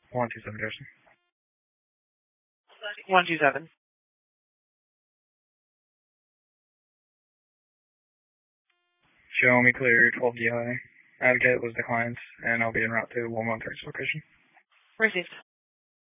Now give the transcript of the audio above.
127, Justin. 127. Show me clear 12 DI. Advocate was declined, and I'll be en route to 113's location. Received.